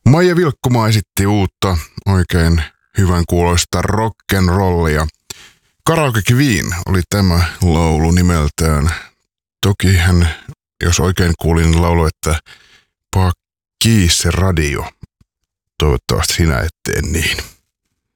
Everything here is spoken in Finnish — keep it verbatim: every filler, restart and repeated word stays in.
Maija Vilkkumaa esitti uutta, oikein hyvän kuuloista rock'n'rollia. Karaoke Queen oli tämä laulu nimeltään. Toki hän, jos oikein kuulin laulu, että paa kiinni se radio. Toivottavasti sinä et tee niin.